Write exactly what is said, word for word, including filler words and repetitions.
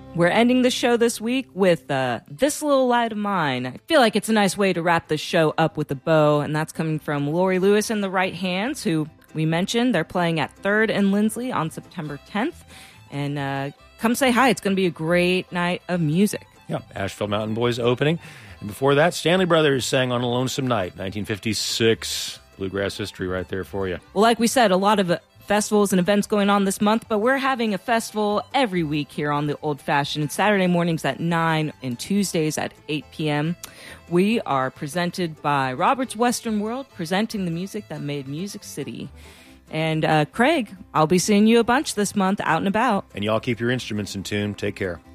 We're ending the show this week with uh, This Little Light of Mine. I feel like it's a nice way to wrap the show up with a bow, and that's coming from Lori Lewis and the Right Hands, who we mentioned. They're playing at third and Lindsley on September tenth. And uh, come say hi. It's going to be a great night of music. Yeah, Asheville Mountain Boys opening. And before that, Stanley Brothers sang On a Lonesome Night, nineteen fifty-six. Bluegrass history right there for you. Well, like we said, a lot of festivals and events going on this month, but we're having a festival every week here on the Old Fashioned. Saturday mornings at nine and Tuesdays at eight p.m. We are presented by Robert's Western World, presenting the music that made Music City. And uh, Craig, I'll be seeing you a bunch this month out and about. And y'all keep your instruments in tune. Take care.